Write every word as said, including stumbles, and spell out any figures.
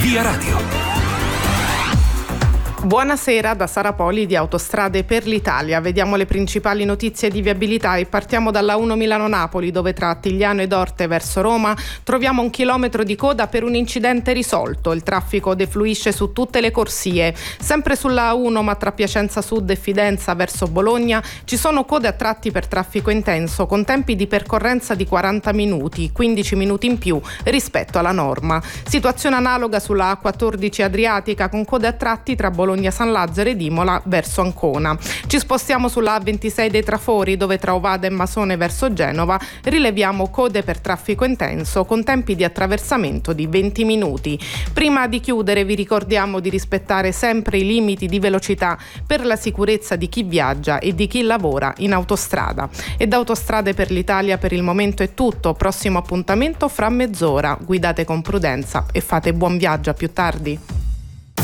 Via Radio. Buonasera da Sara Poli di Autostrade per l'Italia. Vediamo le principali notizie di viabilità e partiamo dalla uno Milano-Napoli, dove tra Attigliano ed Orte verso Roma troviamo un chilometro di coda per un incidente risolto. Il traffico defluisce su tutte le corsie. Sempre sulla A uno, ma tra Piacenza Sud e Fidenza verso Bologna ci sono code a tratti per traffico intenso con tempi di percorrenza di quaranta minuti, quindici minuti in più rispetto alla norma. Situazione analoga sulla A quattordici Adriatica con code a tratti tra Bologna San Lazzaro ed Imola verso Ancona. Ci spostiamo sulla A ventisei dei Trafori, dove tra Ovada e Masone verso Genova rileviamo code per traffico intenso con tempi di attraversamento di venti minuti. Prima di chiudere vi ricordiamo di rispettare sempre i limiti di velocità per la sicurezza di chi viaggia e di chi lavora in autostrada. E da Autostrade per l'Italia per il momento è tutto. Prossimo appuntamento fra mezz'ora. Guidate con prudenza e fate buon viaggio. A più tardi.